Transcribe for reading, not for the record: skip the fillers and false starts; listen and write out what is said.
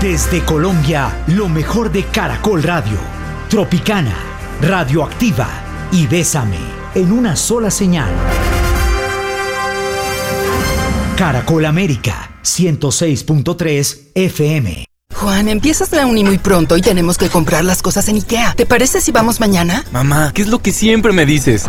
Desde Colombia, lo mejor de Caracol Radio, Tropicana, Radioactiva y Bésame, en una sola señal. Caracol América, 106.3 FM. Juan, empiezas la uni muy pronto y tenemos que comprar las cosas en IKEA. ¿Te parece si vamos mañana? Mamá, ¿qué es lo que siempre me dices?